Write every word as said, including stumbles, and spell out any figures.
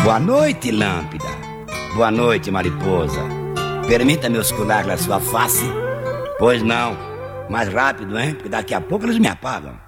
Boa noite, lâmpada. Boa noite, mariposa. Permita-me oscular a sua face? Pois não. Mais rápido, hein? Porque daqui a pouco eles me apagam.